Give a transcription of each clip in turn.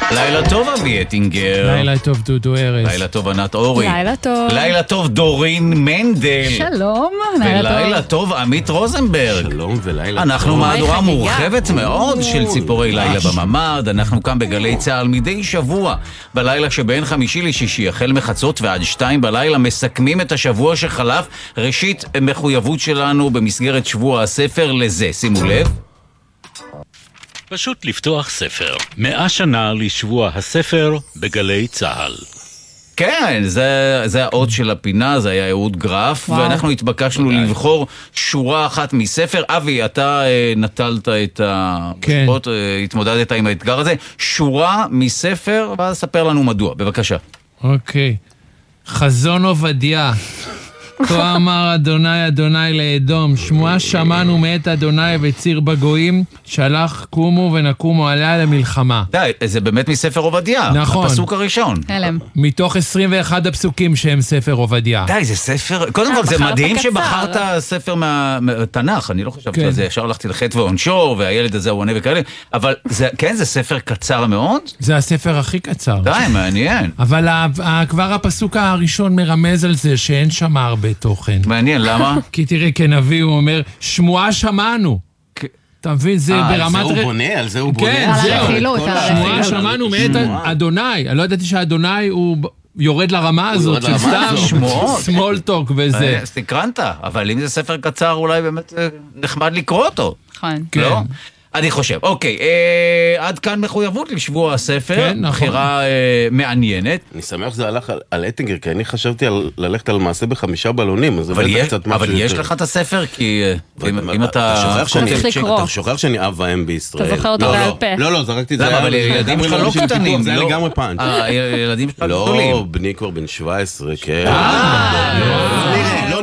לילה טוב אבי אטינגר. לילה טוב דודו ארז. לילה טוב ענת אורי. לילה טוב. לילה טוב דורין מנדל. שלום. ולילה טוב עמית רוזנברג. שלום ולילה. אנחנו מהדורה מורחבת מאוד של ציפורי לילה בממד. אנחנו כאן בגלי צהל מדי שבוע בלילה שבין חמישי לשישי החל מחצות ועד 2 בלילה מסכמים את השבוע שחלף. ראשית מחויבות שלנו במסגרת שבוע הספר לזה, שימו לב, פשוט לפתוח ספר. 100 שנה לשבוע הספר בגלי צהל. כן, זה האות של הפינה, זה היה אהוד גרף, ואנחנו התבקשנו לבחור שורה אחת מספר. אבי, אתה נטלת את המשפט, התמודדת עם האתגר הזה. שורה מספר, ואז ספר לנו מדוע, בבקשה. אוקיי. חזון עובדיה. כה אמר אדוני אדוני לאדום, שמועה שמענו מאת אדוני וציר בגויים, שלח קומו ונקומו עליה למלחמה. די, זה באמת מספר עובדיה. נכון. הפסוק הראשון. הלם. מתוך 21 הפסוקים שהם ספר עובדיה. די, זה ספר, קודם כל זה בחרת מדהים קצר. שבחרת ספר מהתנ"ך, אני לא חשבתי על זה, ישר הלכתי לחטא ועונשו, והילד הזה הוא עונה וכאלה, אבל כן, זה ספר קצר מאוד? זה הספר הכי קצר. די, מעניין. אבל כבר הפסוק הראשון מרמז על זה שאין שם הרבה תוכן. מעניין, למה? כי תראה, כנביא הוא אומר, שמועה שמענו. אתה מבין, זה ברמת... על זה הוא בונה, על זה הוא בונה. כן, על זהו. הרכילות, על שמועה הרכילות. שמענו מאת אדוני. אני לא ידעתי שאדוני הוא יורד לרמה הזאת, יורד לרמה שסתם שמועות. small talk וזה. סקרנת, אבל אם זה ספר קצר אולי באמת נחמד לקרוא אותו. נכון. כן. לא? אני חושב. אוקיי, עד כאן מחויבות לשבוע הספר. כן, נכון. בחירה מעניינת. אני שמח שזה הלך על אטינגר, כי אני חשבתי ללכת על מעשה ב5 בלונים, אז זה בטח קצת משהו אבל יש יותר. לך את הספר, כי אם אתה... אתה שוכח שאני אב ואם בישראל. אתה זוכר אותו בעל פה. לא, זרקתי את זה. למה, אבל ילדים שלך לא קטנים. זה היה לגמרי פאנץ'. ילדים שלך לא, גדולים. בני כבר בן 17, כן. לא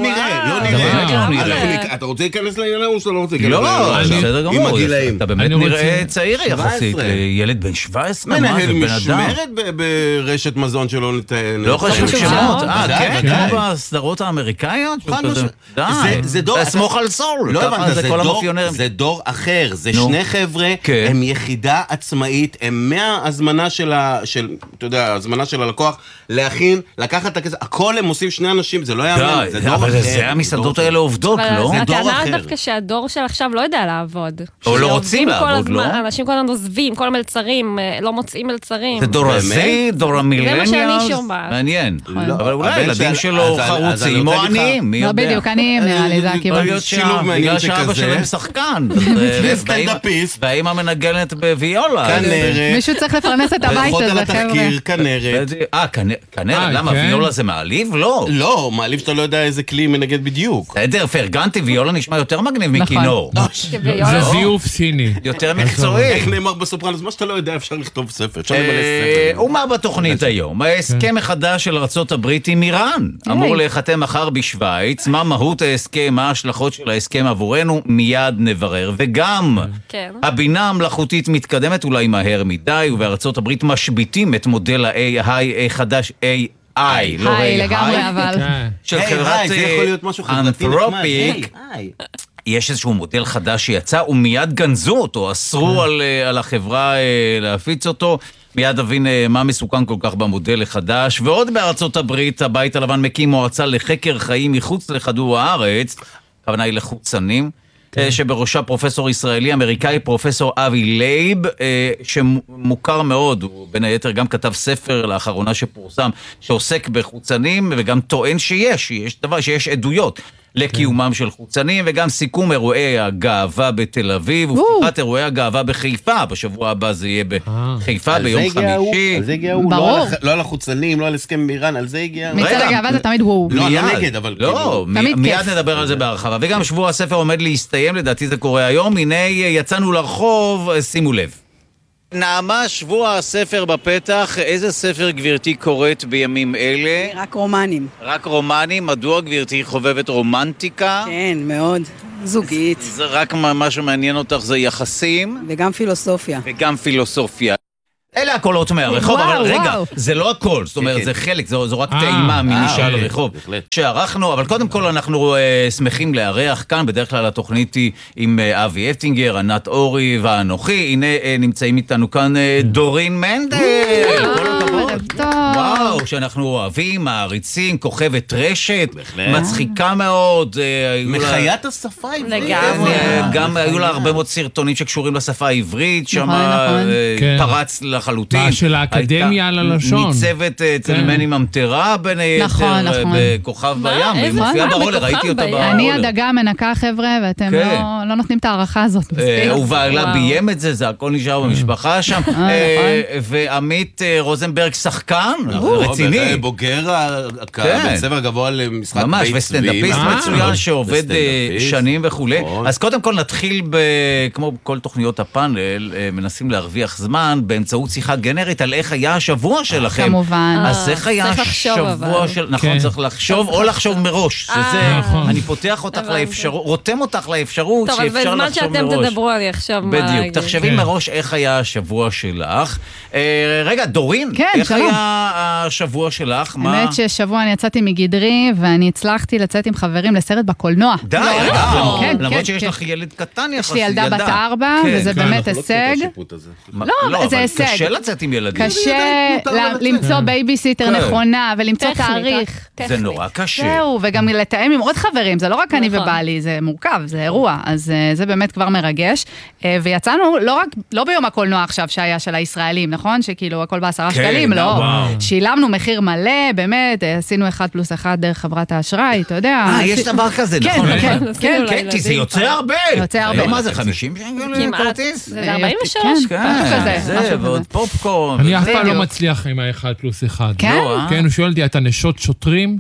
נראה. אתה רוצה להיכנס לעניין או שאתה לא רוצה להיכנס לעניין? לא, בסדר עם גמור. הגילאים. אתה באמת נראה צעיר יחסית. 17. ילד בן 17, מה זה מנהל בן אדם? משמרת ברשת מזון שלא ניתן. לא חשוב שמות. כן, כן. כמו בסדרות האמריקאיות? די. זה דור... סמוך על סול. לא ככה הבנת, זה כל המאפיונרים. זה דור אחר, זה נו. שני חבר'ה, כן. הם יחידה עצמאית, הם מההזמנה של, אתה יודע, ההזמנה של הלקוח, להכין, לקחת את הכסף, הכל הם עושים שני אנשים, זה לא יאמן, זה דור אבל אחר. זה המסעדות האלה עובדות, אבל לא? זה דור הטענה אחר. דווקא שהדור של עכשיו לא יודע לעבוד. או לא רוצים שעובדים כל לעבוד, הזמן, לא? אנשים כל הזמן עוזבים, כל המלצרים, לא מוצאים מלצרים. זה דור הזי, דור המילניאלס. זה מה שאני שומעת. מעניין. לא, אבל אולי הבן הילדים של- שלו אז חרוצים אני או רוצה להגיד לך- עניים, מי לא יודע? בדיוק, אני נראה לי, זה הכיוון. יכול להיות שילוב מעניין בגלל שאבא שכזה. שלהם שחקן. וסטנדאפיסט. והאמא מנגנת בוויולה. כנראה. מישהו צריך לפרנס את הבית ברכות על הזה, חבר'ה. התחקיר, כנראה. כנראה, למה? כן. ויולה זה מעליב? לא. לא, מעליב שאתה לא יודע איזה כלי מנגד בדיוק. בסדר, פרגנתי, ויולה נשמע יותר מגניב מכינור. זה זיוף סיני. יותר מקצועי. איך נאמר בסופרנוס, מה שאתה לא יודע אפשר לכתוב ספר, אפשר למלא ספר. ומה בתוכנית היום? ההסכם מחדש של ארצות הברית עם איראן. אמור להיחתם מחר בשוויץ. מה מהות ההסכם, מה ההשלכות של ההסכם עבורנו, מיד נברר. וגם כן. הבינה המלאכותית מתקדמת אולי מהר מדי, ובארצות הברית משביטים את מודל ה-AI החדש AI, לא היי, AI, לגמרי, אבל... כן. של היי, חברת היי, זה יכול להיות משהו חברתי נחמד. אנתרופיק. היי. יש איזשהו מודל חדש שיצא, ומיד גנזו אותו, אסרו על החברה להפיץ אותו. מיד אבין מה מסוכן כל כך במודל החדש. ועוד בארצות הברית, הבית הלבן מקים מועצה לחקר חיים מחוץ לכדור הארץ, הכוונה היא לחוצנים, שבראשה פרופסור ישראלי אמריקאי, פרופסור אבי לייב, שמוכר מאוד, הוא בין היתר גם כתב ספר לאחרונה שפורסם, שעוסק בחוצנים, וגם טוען שיש עדויות לקיומם של חוצנים, וגם סיכום אירועי הגאווה בתל אביב, ופתיחת אירועי הגאווה בחיפה, בשבוע הבא זה יהיה בחיפה ביום חמישי. על זה הגיע הוא, ברור. לא על החוצנים, לא על הסכם עם איראן, על זה הגיע. מצד הגאווה זה תמיד וואו. לא, מיד. לא נגד, אבל לא, תמיד מיד כיף. נדבר על זה בהרחבה. וגם שבוע הספר עומד להסתיים, לדעתי זה קורה היום. הנה יצאנו לרחוב, שימו לב. נעמה, שבוע הספר בפתח. איזה ספר גברתי קוראת בימים אלה? רק רומנים. רק רומנים. מדוע גברתי חובבת רומנטיקה? כן, מאוד. זוגית. זה רק מה שמעניין אותך זה יחסים וגם פילוסופיה. וגם פילוסופיה. אלה הקולות מהרחוב, וואו, אבל רגע, וואו. זה לא הכל, זאת אומרת, זה חלק, זו רק טעימה ממשאל הרחוב. שערכנו, אבל קודם כל אנחנו שמחים לארח כאן, בדרך כלל התוכנית היא עם אבי אפטינגר, ענת אורי ואנוכי, הנה נמצאים איתנו כאן דורין מנדל, כל הכבוד. וואו, שאנחנו אוהבים, מעריצים, כוכבת רשת, מצחיקה מאוד. מחיית השפה העברית. גם היו לה הרבה מאוד סרטונים שקשורים לשפה העברית, שם פרץ לחלוטין. של האקדמיה על הלשון. ניצבת אצל מני ממטרה בין היתר בכוכב בים, היא מופיעה ברולר, ראיתי אותה ברולר. אני הדגה מנקה חבר'ה, ואתם לא נותנים את הערכה הזאת. ובעלה ביים את זה, זה הכל נשאר במשפחה שם. ועמית רוזנברג שחקן, רציני. בוגר בסבר גבוה למשחק ממש, וסטנדאפיסט מצוין שעובד שנים וכו'. אז קודם כל נתחיל, כמו כל תוכניות הפאנל, מנסים להרוויח זמן באמצעות שיחה גנרית על איך היה השבוע שלכם. כמובן. אז איך היה השבוע של... נכון, צריך לחשוב, או לחשוב מראש. אני פותח אותך לאפשרות, רותם אותך לאפשרות שאפשר לחשוב מראש. טוב, אבל בזמן שאתם תדברו, אני אחשוב מה... בדיוק, תחשבי מראש איך היה השבוע שלך. רגע, דורין, איך היה השבוע שלך? האמת ששבוע אני יצאתי מגדרי, ואני הצלחתי לצאת עם חברים לסרט בקולנוע. די, למרות שיש לך ילד קטן יחסי, יש לי ילדה בת 4, וזה באמת הישג. לא, זה הישג. קשה לצאת עם ילדים. קשה למצוא בייביסיטר נכונה, ולמצוא תאריך. זה נורא קשה. זהו, וגם לתאם עם עוד חברים, זה לא רק אני ובעלי, זה מורכב, זה אירוע, אז זה באמת כבר מרגש. ויצאנו לא ביום הקולנוע עכשיו שהיה של הישראלים, נכון? שכאילו הכל ב10 שקלים, לא. שילמנו מחיר מלא, באמת, עשינו 1+1 דרך חברת האשראי, אתה יודע. יש דבר כזה, נכון? כן, כי זה יוצא הרבה. יוצא הרבה. מה זה, 50 שקל כרטיס? זה 43? זה, ועוד פופקורן. אני אף פעם לא מצליח עם ה1+1. כן? כן, הוא שואל אותי, אתה נשות שוטרים?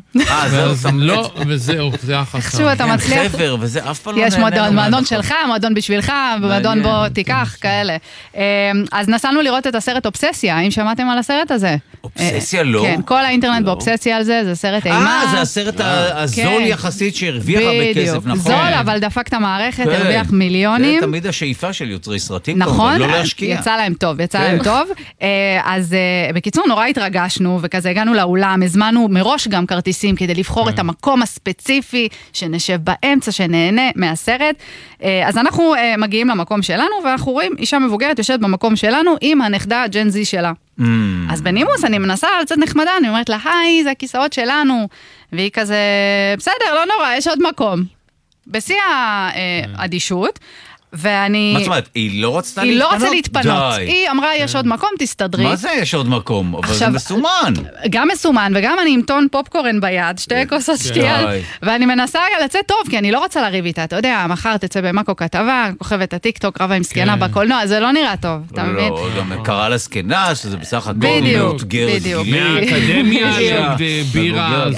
לא, וזהו, זה החסר. איכשהו אתה מצליח. חבר, וזה אף פעם לא יש מועדון שלך, מועדון בשבילך, מועדון בוא תיקח, כאלה. אז נסענו לראות את הסרט אובססיה, האם שמעתם על הסרט הזה? אובססיה לא? כן, כל האינטרנט באובססיה על זה, זה סרט אימה. זה הסרט הזול יחסית שהרוויח הרבה כסף, נכון? זול, אבל דפק את המערכת, הרוויח מיליונים. זה תמיד השאיפה של יוצרי סרטים, נכון, לא להשקיע. יצא להם טוב. אז בקיצור, נורא התרגשנו, וכזה הגענו לאולם, הזמנו מראש גם כרטיסים, כדי לבחור את המקום הספציפי, שנשב באמצע, שנהנה מהסרט. אז אנחנו מגיעים למקום שלנו, ואנחנו רואים אישה מבוגרת יושבת במקום שלנו, עם הנכדה ג'ן זי שלה. אז בנימוס אני מנסה לצאת נחמדה, אני אומרת לה, היי, זה הכיסאות שלנו. והיא כזה, בסדר, לא נורא, יש עוד מקום. בשיא האדישות, ואני... מה זאת אומרת? היא לא רצתה להתפנות? היא לא רצתה להתפנות. היא אמרה, יש עוד מקום, תסתדרי. מה זה יש עוד מקום? אבל זה מסומן. גם מסומן, וגם אני עם טון פופקורן ביד, 2 כוסות שתייה, ואני מנסה לצאת טוב, כי אני לא רוצה לריב איתה. אתה יודע, מחר תצא במאקו כתבה, כוכבת הטיקטוק, רבה עם סקנה בקולנוע, זה לא נראה טוב, אתה מבין? לא, גם קרא לה סקנה, שזה בסך הכל בדיוק. מהאקדמיה בירה.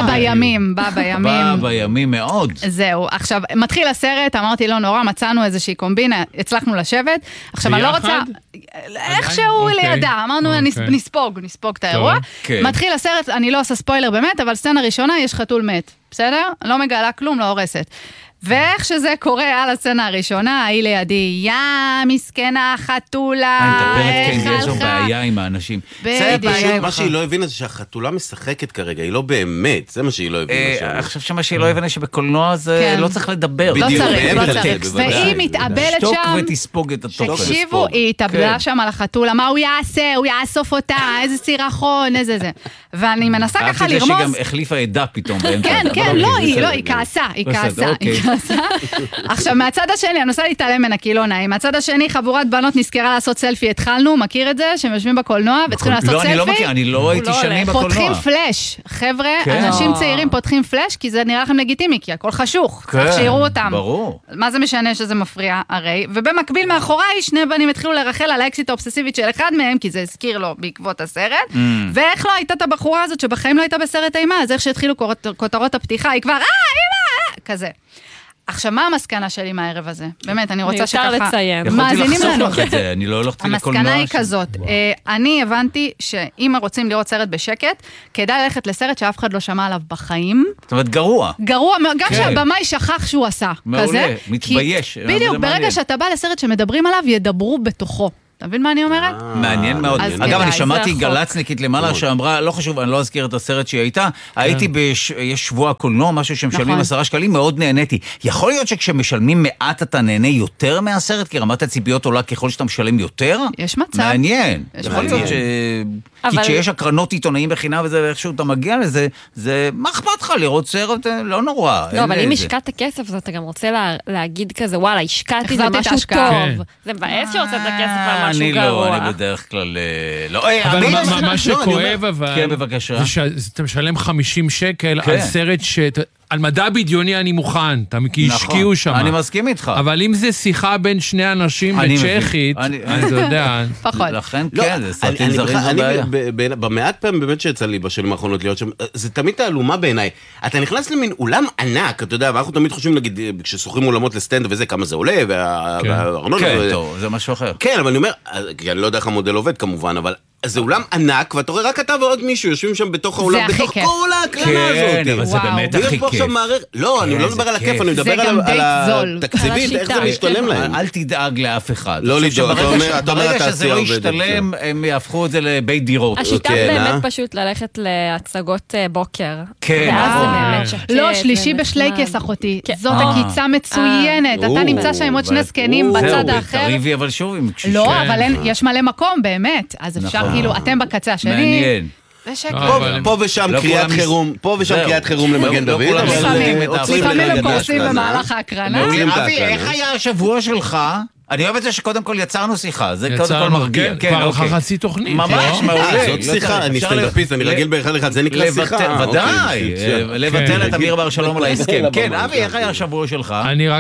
בא בימים מאוד. זהו, עכשיו, מתחיל הסרט, אמרתי לא נורא, מצאנו איזושהי קומבינה, הצלחנו לשבת. עכשיו, אני לא רוצה... איכשהו לידה, אמרנו, נספוג את האירוע. מתחיל הסרט, אני לא עושה ספוילר באמת, אבל סצנה ראשונה, יש חתול מת. בסדר? לא מגלה כלום, לא הורסת. ואיך שזה קורה על הסצנה הראשונה, היא לידי, יא, מסכנה, חתולה, אני מדברת, כן, יש לו בעיה עם האנשים. מה שהיא לא הבינה זה שהחתולה משחקת כרגע, היא לא באמת, זה מה שהיא לא הבינה. אני חושב שמה שהיא לא הבינה שבקולנוע זה לא צריך לדבר. לא צריך. והיא מתאבלת שם. שתוק ותספוג את התוקף. תקשיבו, היא התאבלה שם על החתולה, מה הוא יעשה? הוא יאסוף אותה, איזה סירחון, איזה זה. ואני מנסה ככה לרמוז. אהבתי זה שגם החליפה עדה פתאום. כן, לא, היא כעסה. עכשיו, מהצד השני, אני נוסעה להתעלם ממנה, כי לא נעים. מהצד השני, חבורת בנות נזכרה לעשות סלפי. התחלנו, מכיר את זה? שהם יושבים בקולנוע וצריכים לעשות סלפי. לא, אני לא מכיר, אני לא הייתי שנים בקולנוע. פותחים פלאש. חבר'ה, אנשים צעירים פותחים פלאש, כי זה נראה לכם לגיטימי, כי הכל חשוך. צריך שיראו אותם. ברור. מה זה משנה שזה מפריע, הרי? ובמקביל מאחוריי, 2 בנים התחילו לרחל על האקסיט האובססיבית של אחד מהם, כי זה הזכיר לו בעקבות הסרט. ואיך לא הייתה את הבחורה הזאת שבחיים לא הייתה בסרט אימה, אז איך שהתחילו כותרות הפתיחה, היא כבר, כזה. עכשיו, מה המסקנה שלי מהערב הזה? באמת, אני רוצה שככה... מאזינים לנו. אני לא הולכתי לקולנוע. המסקנה היא כזאת. אני הבנתי שאם רוצים לראות סרט בשקט, כדאי ללכת לסרט שאף אחד לא שמע עליו בחיים. זאת אומרת, גרוע. גרוע, גם שהבמאי שכח שהוא עשה. מעולה, מתבייש. בדיוק, ברגע שאתה בא לסרט שמדברים עליו, ידברו בתוכו. אתה מבין מה אני אומרת? מעניין מאוד. אז אגב, אני זה שמעתי החוק. גלצניקית למעלה שאמרה, לא חשוב, אני לא אזכיר את הסרט שהיא הייתה, הייתי יש שבוע קולנוע, משהו שמשלמים נכון. 10 שקלים, מאוד נהניתי. יכול להיות שכשמשלמים מעט אתה נהנה יותר מהסרט, כי רמת הציפיות עולה ככל שאתה משלם יותר? יש מצב. מעניין. יש יכול מצב. להיות כי אבל- כשיש הקרנות עיתונאים בחינם וזה, איכשהו אתה מגיע לזה, זה, מה אכפת לך לראות סרט? לא נורא. לא, אבל אם איזה. השקעת כסף, אז אתה גם רוצה להגיד כזה, וואלה, השקעתי החזרתי את במשהו ההשקעה. טוב. זה מבאס שהוצאת כסף על משהו אני לא, גרוע. אני בדרך כלל לא. אבל אני- מה שכואב כן, בבקשה. זה שאתה משלם 50 שקל כן. על סרט על מדע בדיוני אני מוכן, כי השקיעו שם. אני מסכים איתך. אבל אם זה שיחה בין שני אנשים אני מבין. בצ'כית, אני- אתה יודע, פחות. לכן לא, כן, זה סרטים אני זרים בכלל- זו אני בעיה. במעט פעמים באמת שיצא לי בשנים האחרונות להיות שם, זה תמיד תעלומה בעיניי. אתה נכנס למין אולם ענק, אתה יודע, ואנחנו תמיד חושבים, נגיד, כששוכרים אולמות לסטנד וזה, כמה זה עולה, והארנונה... כן, וזה. טוב, זה משהו אחר. כן, אבל אני אומר, כי אני לא יודע איך המודל עובד כמובן, אבל זה אולם ענק, ואתה רואה רק אתה ועוד מישהו יושבים שם בתוך האולם, הכי בתוך כיף. כל ההקרנה כן, הזאת. אבל זה וואו. באמת ויש הכי פה עכשיו כיף. מערכת, לא, אני לא זה מדבר על הכיף, כיף. אני מדבר זה גם על די זול. התקציבית, על איך זה השיטה. משתלם להם. אל תדאג לאף אחד. לא אני חושב לדאוג, שברגע אתה אומר ברגע שזה התעשייה לא עובדת, ישתלם, הם יהפכו את זה לבית דירות. השיטה כן, באמת פשוט ללכת להצגות בוקר. כן, ואז זה נכון. באמת שקט. לא, שלישי ונחמד. בשלייקס, אחותי. כן. זאת עקיצה מצוינת. אתה נמצא שם עם עוד שני זקנים בצד האחר. תריבי אבל שוב עם קשישים. לא, אבל יש מלא מקום, באמת. אז אפשר נכון. כאילו, אתם בקצה השני. מעניין. ושקט. אבל- פה ושם לא קריאת כולם חירום, פה ושם זהו. קריאת חירום למגן לא דוד, כולם אבל שמים את עוצרים לפעמים לרגע הם את קורסים ההקרנה. במהלך ההקרנה. מעולים את אבי, ההקרנה. איך היה השבוע שלך? אני אוהב את זה שקודם כל יצרנו שיחה, זה קודם כל יצרנו, מרגיע. כן, כבר אוקיי. חצי תוכנית. ממש לא? מעולה. זאת שיחה, אני אפשר סטנדאפיסט, אני רגיל באחד אחד, זה נקרא שיחה. ודאי, לבטל את אמיר בר שלום על ההסכם. כן, לבמה, אבי, איך היה השבוע שלך?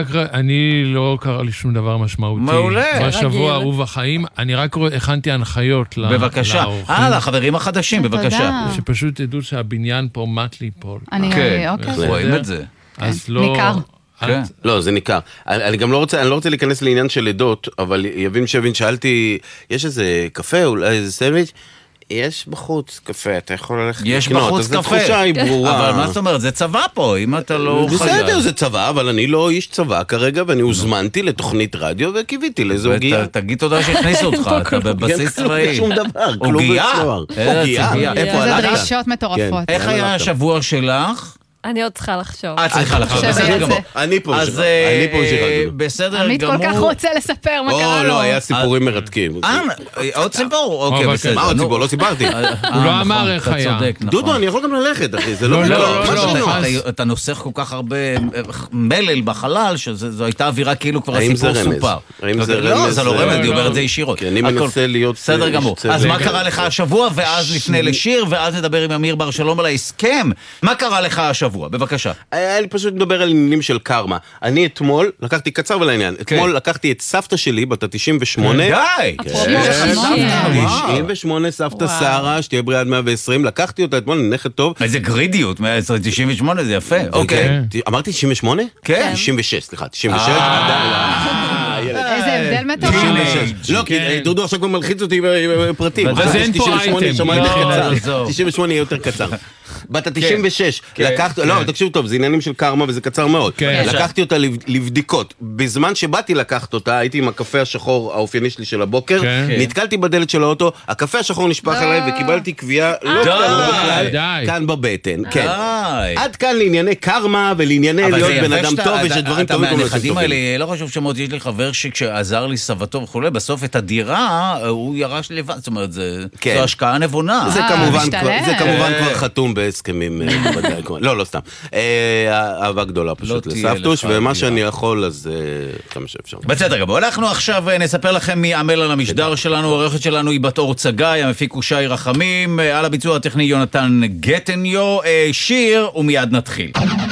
אני לא קרה לי שום דבר משמעותי. מעולה. בשבוע רגיל. אהוב החיים, אני רק הכנתי הנחיות בבקשה. לאורחים, לחברים החדשים, בבקשה. תודה. שפשוט תדעו שהבניין פה מת ליפול. כן, אוקיי. רואים את זה. אז לא... ניכר. כן. לא, זה ניכר. אני גם לא רוצה להיכנס לעניין של עדות, אבל שאלתי, יש איזה קפה, אולי איזה סנדוויץ'? יש בחוץ קפה, אתה יכול ללכת יש לקנות, בחוץ אז קפה. התחושה היא ברורה. אבל מה זאת אומרת? זה צבא פה, אם אתה לא בסדר, זה צבא, אבל אני לא איש צבא כרגע, ואני הוזמנתי לתוכנית רדיו וקיוויתי לאיזו עוגיה. תגיד תודה שהכניסו אותך, אתה בבסיס צבאי. שום דבר, כלום עוגיה? וצוהר. איזה עוגיה? ציפייה. איפה זה הלכת? דרישות מטורפות. כן. איך היה השבוע שלך? אני עוד צריכה לחשוב. את צריכה לחשוב, חושבת בסדר על גמור. זה. אני פה אז שלך, אני פה שלך. בסדר עמית גמור. כל כך רוצה לספר מה קרה לו. לא, היה סיפורים מרתקים. עוד סיפור? אוקיי, אבל בסדר. מה עוד נו. סיפור? לא סיפרתי. הוא לא אמר איך היה. אתה צודק, נכון. דודו, אני יכול גם ללכת, אחי, זה לא, לא... לא, מה לא, שאתה לא. אומר. אתה נוסח כל כך הרבה מלל בחלל, שזו הייתה אווירה כאילו כבר האם הסיפור זה רמז? סופר. האם זה לא, רמז? זה לא רמז, אני לא. אומר את זה ישירות. כי אני הכל- מנסה להיות בסדר איש גמור. צוות. אז מה קרה לך השבוע, ואז נפנה לשיר, ואז נדבר עם אמיר בר שלום על ההסכם. מה קרה לך השבוע? בבקשה. אני פשוט מדבר על עניינים של קרמה. אני אתמול, לקחתי קצר ולעניין, אתמול לקחתי את סבתא שלי, בת ה-98. די! אפרופו 98, סבתא שרה, שתהיה בריאה עד 120, לקחתי אותה אתמול, נכד טוב. איזה גרידיות, 98 זה יפה. אוקיי. אמרתי 98? כן. 96, סליחה, 96. איזה הבדל מטורף. 96. לא, כי דודו עכשיו כבר מלחיץ אותי בפרטים. אז אין פה 98, אייטם. שמעתי לא, קצר. עזוב. 98 יהיה יותר קצר. בת ה-96, לקחתי, לא, תקשיבו טוב, זה עניינים של קרמה וזה קצר מאוד. כן. לקחתי אותה לבדיקות. בזמן שבאתי לקחת אותה, הייתי עם הקפה השחור האופייני שלי של הבוקר, כן. נתקלתי בדלת של האוטו, הקפה השחור נשפך עליי וקיבלתי קביעה לא קטנה בכלל, די. כאן בבטן, כן. די. עד כאן לענייני קרמה ולענייני אבל להיות זה בן יפה אדם שאתה- טוב ושדברים אתה טובים קורים מהנכדים טובים. האלה, לא חשוב שמות, יש לי חבר שכשעזר לי סבתו וכולי, בסוף את הדירה הוא ירש לבד, זאת אומרת, כן. זו השקעה נבונה. זה משתלם. כמובן כבר חתום בהסכמים, בוודאי, לא סתם. אהבה גדולה פשוט תהיה לסבתוש, לך ומה דירה. שאני יכול, אז כמה שאפשר. בסדר גמור, אנחנו עכשיו נספר לכם מי עמל על המשדר שלנו, העורכת שלנו היא בת אור צגי, המפיק הוא שי רחמים, על הביצוע הטכני יונתן גטניו, שיר ומיד נתחיל.